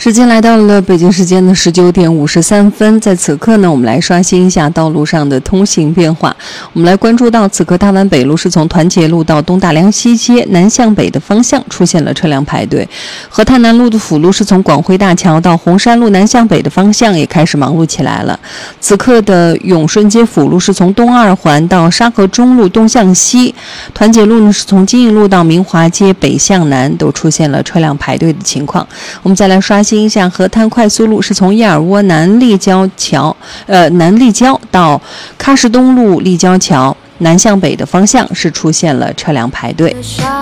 时间来到了北京时间的19点53分，在此刻呢，我们来刷新一下道路上的通行变化。我们来关注到，此刻大湾北路是从团结路到东大梁西街南向北的方向出现了车辆排队，河滩南路的辅路是从广汇大桥到红山路南向北的方向也开始忙碌起来了。此刻的永顺街辅路是从东二环到沙河中路东向西，团结路呢是从金银路到明华街北向南，都出现了车辆排队的情况。我们再来刷新一下河滩快速路，是从叶尔窝南立交到喀什东路立交桥南向北的方向是出现了车辆排队。